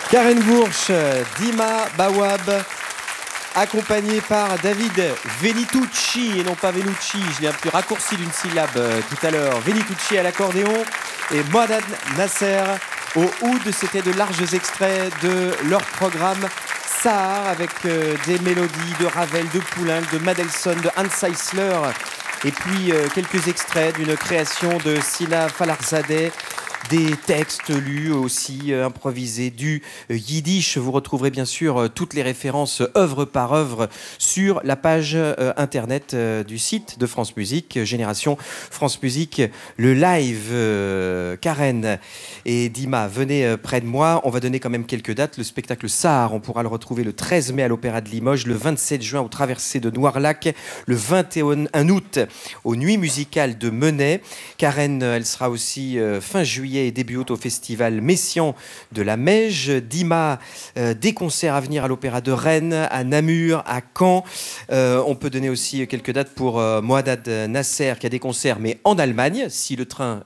Karen Bourche, Dima Bawab, accompagné par David Venitucci, et non pas Venucci, je l'ai un peu raccourci d'une syllabe tout à l'heure, Venitucci à l'accordéon, et Mohamed Nasser au oud. C'était de larges extraits de leur programme Sahar, avec des mélodies de Ravel, de Poulenc, de Mendelssohn, de Hans Eisler, et puis quelques extraits d'une création de Sina Falarzadeh, des textes lus aussi, improvisés, du yiddish. Vous retrouverez bien sûr toutes les références œuvre par œuvre sur la page internet du site de France Musique, Génération France Musique, le live. Karen et Dima, venez près de moi. On va donner quand même quelques dates. Le spectacle Sahar, on pourra le retrouver le 13 mai à l'Opéra de Limoges, le 27 juin au Traversées de Noirlac, le 21 août aux Nuits musicales de Menay. Karen, elle sera aussi fin juillet et début août au festival Messian de la Meige. Dima, des concerts à venir à l'Opéra de Rennes, à Namur, à Caen. On peut donner aussi quelques dates pour Mohamed Nasser, qui a des concerts, mais en Allemagne, si le train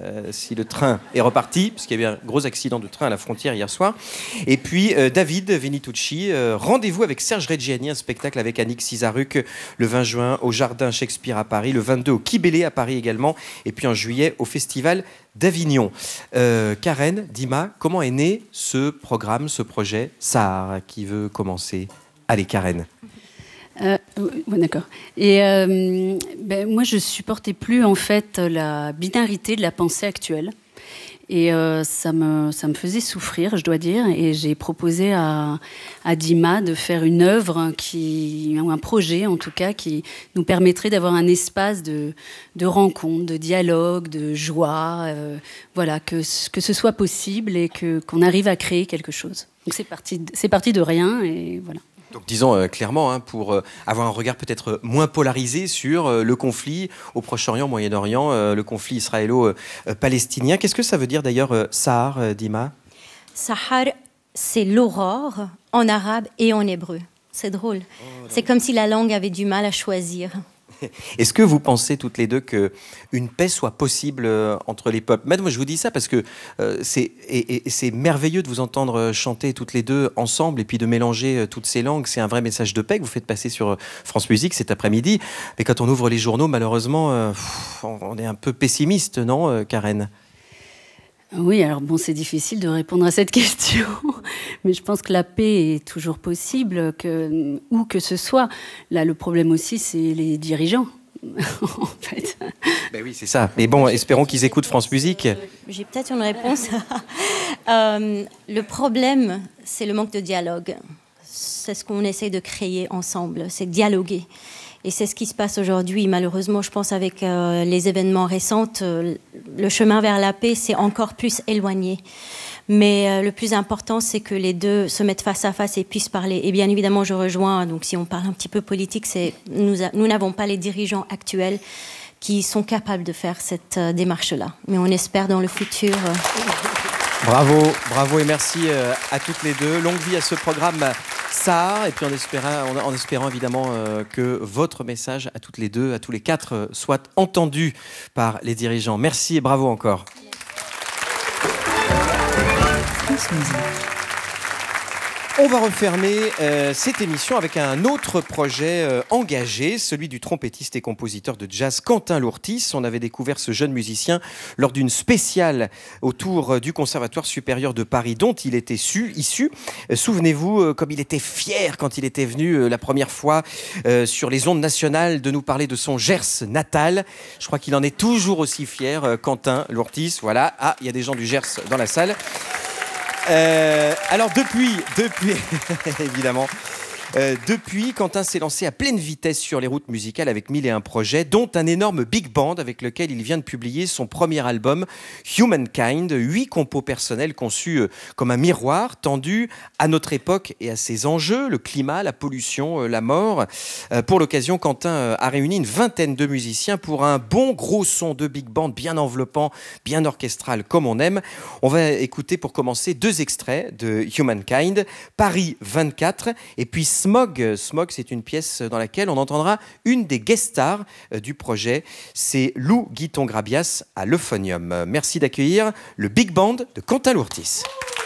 est reparti, parce qu'il y a eu un gros accident de train à la frontière hier soir. Et puis David Venitucci, rendez-vous avec Serge Reggiani, un spectacle avec Annick Cizaruc le 20 juin au Jardin Shakespeare à Paris, le 22 au Kibélé à Paris également, et puis en juillet au Festival d'Avignon. Karen, Dima, comment est né ce programme, ce projet Sahar, qui veut commencer? Allez, Karen. Ouais, d'accord. Et moi, je supportais plus en fait la binarité de la pensée actuelle. Et ça me faisait souffrir, je dois dire. Et j'ai proposé à Dima de faire une œuvre, ou un projet en tout cas, qui nous permettrait d'avoir un espace de rencontre, de dialogue, de joie. Voilà, que ce soit possible et qu'on arrive à créer quelque chose. Donc c'est parti de rien et voilà. Donc disons clairement, pour avoir un regard peut-être moins polarisé sur le conflit au Proche-Orient, Moyen-Orient, le conflit israélo-palestinien. Qu'est-ce que ça veut dire d'ailleurs Sahar, Dima? Sahar, c'est l'aurore en arabe et en hébreu. C'est drôle. C'est comme si la langue avait du mal à choisir. Est-ce que vous pensez toutes les deux qu'une paix soit possible entre les peuples? Moi, je vous dis ça parce que c'est merveilleux de vous entendre chanter toutes les deux ensemble et puis de mélanger toutes ces langues. C'est un vrai message de paix que vous faites passer sur France Musique cet après-midi. Mais quand on ouvre les journaux, malheureusement, on est un peu pessimiste, non, Karen? Oui, alors bon, c'est difficile de répondre à cette question, mais je pense que la paix est toujours possible, où que ce soit. Là, le problème aussi, c'est les dirigeants, en fait. Ben oui, c'est ça. Mais bon, espérons qu'ils écoutent France Musique. J'ai peut-être une réponse. Le problème, c'est le manque de dialogue. C'est ce qu'on essaie de créer ensemble, c'est dialoguer. Et c'est ce qui se passe aujourd'hui. Malheureusement, je pense avec les événements récents, le chemin vers la paix s'est encore plus éloigné. Mais le plus important, c'est que les deux se mettent face à face et puissent parler. Et bien évidemment, je rejoins, donc si on parle un petit peu politique, nous n'avons pas les dirigeants actuels qui sont capables de faire cette démarche-là. Mais on espère dans le futur... Bravo et merci à toutes les deux. Longue vie à ce programme Sahar, et puis en espérant évidemment que votre message à toutes les deux, à tous les quatre, soit entendu par les dirigeants. Merci et bravo encore. On va refermer cette émission avec un autre projet engagé, celui du trompettiste et compositeur de jazz Quentin Lourtis. On avait découvert ce jeune musicien lors d'une spéciale autour du Conservatoire supérieur de Paris, dont il était issu. Souvenez-vous, comme il était fier quand il était venu la première fois sur les ondes nationales de nous parler de son Gers natal. Je crois qu'il en est toujours aussi fier, Quentin Lourtis. Voilà, il y a des gens du Gers dans la salle. Alors depuis évidemment, depuis, Quentin s'est lancé à pleine vitesse sur les routes musicales avec 1001 projets, dont un énorme big band avec lequel il vient de publier son premier album, Humankind, 8 compos personnels conçus comme un miroir tendu à notre époque et à ses enjeux, le climat, la pollution, la mort. Pour l'occasion, Quentin a réuni une vingtaine de musiciens pour un bon gros son de big band bien enveloppant, bien orchestral comme on aime. On va écouter pour commencer 2 extraits de Humankind, Paris 24 et puis Smog. Smog, c'est une pièce dans laquelle on entendra une des guest stars du projet. C'est Lou Guiton-Grabias à l'Euphonium. Merci d'accueillir le Big Band de Quentin Lourtis.